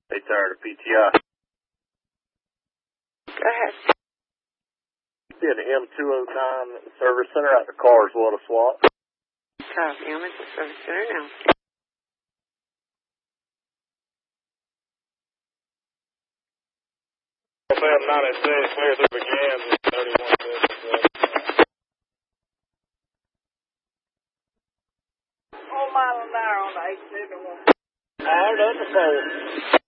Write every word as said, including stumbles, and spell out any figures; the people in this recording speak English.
They tired of P T I. Go ahead. Yeah, the M two oh nine service center out the Carswell to swap. Copy. I'm at the service center now. F M ninety-six, clear through again, thirty-one fifty. Whole mile an hour on the eight seventy-one. Out on the pole.